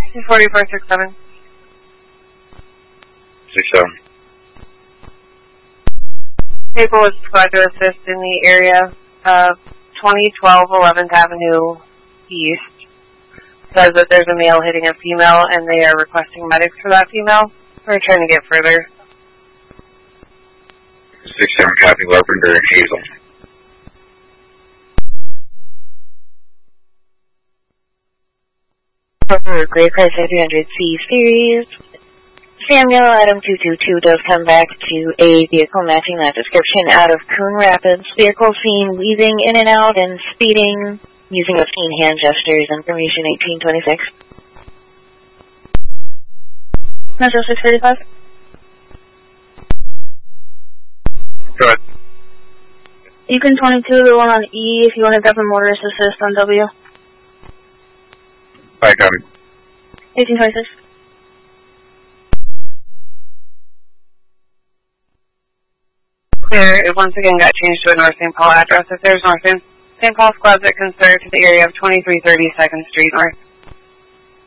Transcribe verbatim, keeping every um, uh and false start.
forty-four sixty-seven. six seven. People was glad to assist in the area of twenty twelve eleventh Avenue East. Says that there's a male hitting a female and they are requesting medics for that female. We're trying to get further. six seven copy, Carpenter and Hazel. For Gray Chrysler three hundred C series, Samuel Adam two two two does come back to a vehicle matching that description out of Coon Rapids. Vehicle seen weaving in and out and speeding using obscene hand gestures. Information eighteen twenty-six. Metro six thirty-five. Go ahead. Beacon twenty-two, the one on E, if you want to grab a motorist assist on W. Hi, copy. eighteen twenty-six. Clear, it once again got changed to a North Saint Paul address. If there's North Saint Paul squads that can serve to the area of twenty-three thirty second Street North.